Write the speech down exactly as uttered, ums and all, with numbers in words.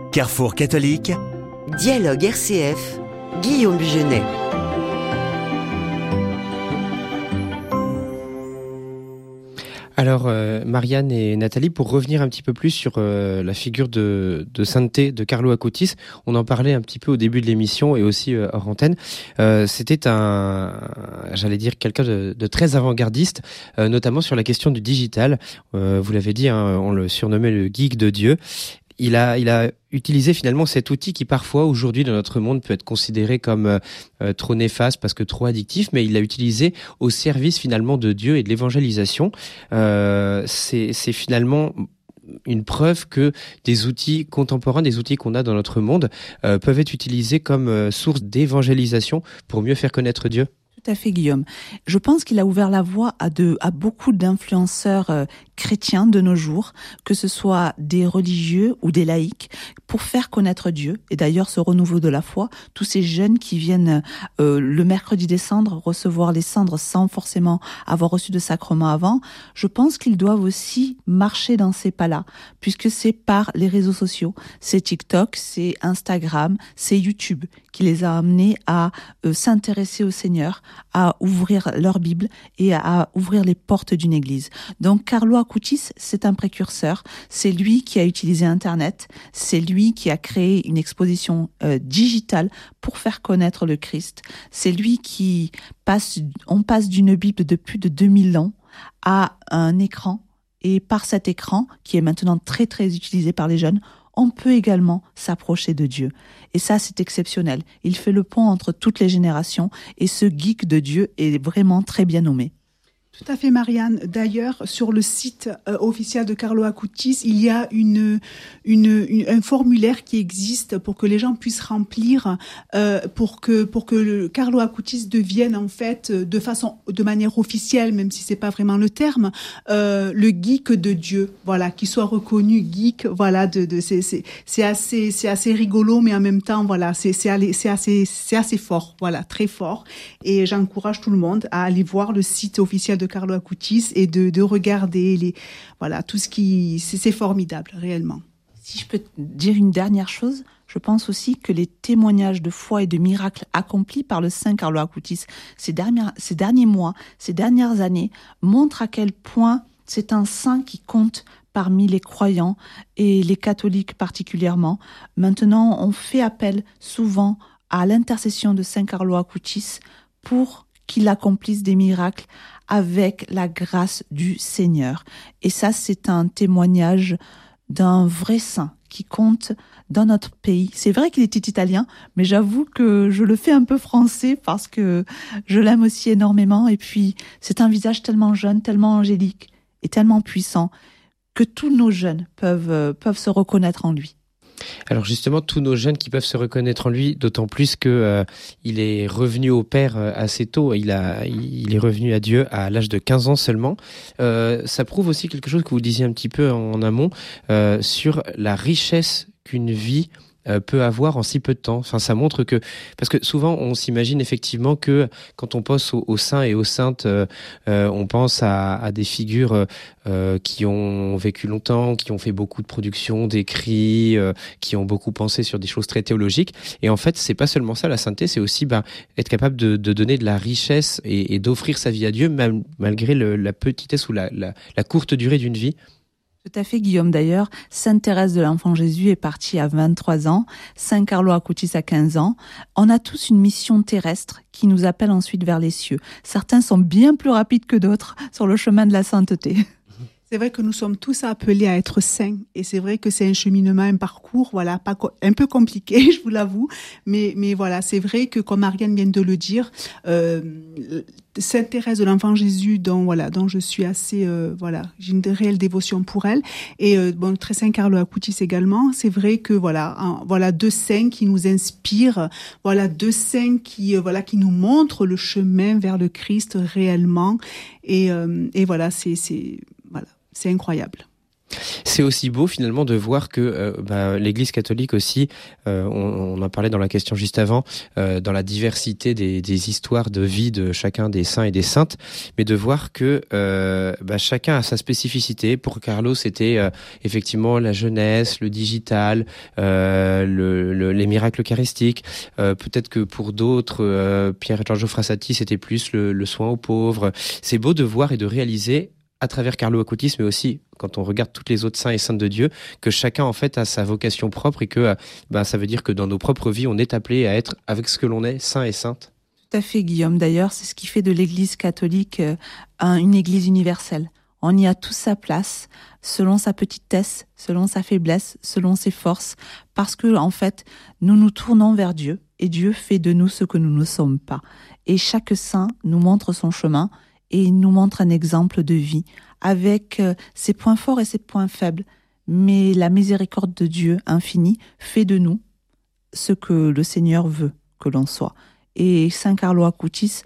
Carrefour catholique. Dialogue R C F, Guillaume Bugenet. Alors, euh, Marianne et Nathalie, pour revenir un petit peu plus sur euh, la figure de, de sainteté de Carlo Acutis, on en parlait un petit peu au début de l'émission et aussi euh, hors antenne. Euh, c'était un, j'allais dire, quelqu'un de, de très avant-gardiste, euh, notamment sur la question du digital. Euh, vous l'avez dit, hein, on le surnommait le geek de Dieu. Il a, il a utilisé finalement cet outil qui parfois aujourd'hui dans notre monde peut être considéré comme euh, trop néfaste parce que trop addictif, mais il l'a utilisé au service finalement de Dieu et de l'évangélisation. Euh, c'est, c'est finalement une preuve que des outils contemporains, des outils qu'on a dans notre monde, euh, peuvent être utilisés comme euh, source d'évangélisation pour mieux faire connaître Dieu. Tout à fait, Guillaume. Je pense qu'il a ouvert la voie à, de, à beaucoup d'influenceurs euh, chrétiens de nos jours, que ce soit des religieux ou des laïcs, pour faire connaître Dieu. Et d'ailleurs, ce renouveau de la foi, tous ces jeunes qui viennent euh, le mercredi des cendres recevoir les cendres sans forcément avoir reçu de sacrement avant, je pense qu'ils doivent aussi marcher dans ces pas-là, puisque c'est par les réseaux sociaux, c'est TikTok, c'est Instagram, c'est YouTube qui les a amenés à euh, s'intéresser au Seigneur, à ouvrir leur Bible et à ouvrir les portes d'une église. Donc Carlo Acutis, c'est un précurseur, c'est lui qui a utilisé Internet, c'est lui qui a créé une exposition euh, digitale pour faire connaître le Christ, c'est lui qui passe, on passe d'une Bible de plus de deux mille ans à un écran, et par cet écran, qui est maintenant très très utilisé par les jeunes, on peut également s'approcher de Dieu. Et ça, c'est exceptionnel. Il fait le pont entre toutes les générations et ce geek de Dieu est vraiment très bien nommé. Tout à fait, Marianne. D'ailleurs, sur le site euh, officiel de Carlo Acutis, il y a une, une, une, un formulaire qui existe pour que les gens puissent remplir, euh, pour que pour que le Carlo Acutis devienne en fait de façon, de manière officielle, même si c'est pas vraiment le terme, euh, le geek de Dieu. Voilà, qu'il soit reconnu geek. Voilà, de, de c'est c'est c'est assez c'est assez rigolo, mais en même temps, voilà, c'est c'est allé, c'est assez c'est assez fort. Voilà, très fort. Et j'encourage tout le monde à aller voir le site officiel de Carlo Acutis et de, de regarder les, voilà, tout ce qui, c'est, c'est formidable, réellement. Si je peux dire une dernière chose, je pense aussi que les témoignages de foi et de miracles accomplis par le saint Carlo Acutis ces derniers, ces derniers mois, ces dernières années, montrent à quel point c'est un saint qui compte parmi les croyants et les catholiques particulièrement. Maintenant, on fait appel souvent à l'intercession de saint Carlo Acutis pour qu'il accomplisse des miracles avec la grâce du Seigneur. Et ça, c'est un témoignage d'un vrai saint qui compte dans notre pays. C'est vrai qu'il était italien, mais j'avoue que je le fais un peu français parce que je l'aime aussi énormément. Et puis, c'est un visage tellement jeune, tellement angélique et tellement puissant que tous nos jeunes peuvent, euh, peuvent se reconnaître en lui. Alors justement, tous nos jeunes qui peuvent se reconnaître en lui, d'autant plus que euh, il est revenu au Père euh, assez tôt. Il a, il est revenu à Dieu à l'âge de quinze ans seulement. Euh, ça prouve aussi quelque chose que vous disiez un petit peu en, en amont euh, sur la richesse qu'une vie euh, peut avoir en si peu de temps. Enfin, ça montre que, parce que souvent on s'imagine effectivement que quand on pense aux, aux saints et aux saintes, euh, euh, on pense à, à des figures euh, qui ont vécu longtemps, qui ont fait beaucoup de productions, d'écrits, euh, qui ont beaucoup pensé sur des choses très théologiques. Et en fait, c'est pas seulement ça, la sainteté, c'est aussi bah, être capable de, de donner de la richesse et, et d'offrir sa vie à Dieu, même malgré le, la petitesse ou la, la, la courte durée d'une vie. Tout à fait, Guillaume. D'ailleurs, Sainte Thérèse de l'Enfant Jésus est partie à vingt-trois ans, Saint Carlo Acutis à quinze ans. On a tous une mission terrestre qui nous appelle ensuite vers les cieux. Certains sont bien plus rapides que d'autres sur le chemin de la sainteté. C'est vrai que nous sommes tous appelés à être saints et c'est vrai que c'est un cheminement, un parcours, voilà, pas co- un peu compliqué, je vous l'avoue, mais mais voilà, c'est vrai que comme Marianne vient de le dire, euh, Sainte Thérèse de l'Enfant Jésus, dont voilà, dont je suis assez, euh, voilà, j'ai une réelle dévotion pour elle, et euh, bon, très Saint Carlo Acutis également. C'est vrai que voilà, hein, voilà deux saints qui nous inspirent, voilà deux saints qui euh, voilà qui nous montrent le chemin vers le Christ réellement, et euh, et voilà, c'est c'est voilà. C'est incroyable. C'est aussi beau finalement de voir que euh, bah, l'Église catholique aussi, euh, on, on en parlait dans la question juste avant, euh, dans la diversité des, des histoires de vie de chacun des saints et des saintes, mais de voir que euh, bah, chacun a sa spécificité. Pour Carlo, c'était euh, effectivement la jeunesse, le digital, euh, le, le, les miracles eucharistiques. Euh, peut-être que pour d'autres, euh, Pierre Giorgio Frassati, c'était plus le, le soin aux pauvres. C'est beau de voir et de réaliser à travers Carlo Acutis, mais aussi quand on regarde toutes les autres saints et saintes de Dieu, que chacun en fait a sa vocation propre et que ben, ça veut dire que dans nos propres vies, on est appelé à être, avec ce que l'on est, saint et sainte. Tout à fait, Guillaume. D'ailleurs, c'est ce qui fait de l'Église catholique euh, une Église universelle. On y a tous sa place, selon sa petitesse, selon sa faiblesse, selon ses forces, parce que en fait, nous nous tournons vers Dieu et Dieu fait de nous ce que nous ne sommes pas. Et chaque saint nous montre son chemin et il nous montre un exemple de vie avec ses points forts et ses points faibles. Mais la miséricorde de Dieu infinie fait de nous ce que le Seigneur veut que l'on soit. Et Saint Carlo Acutis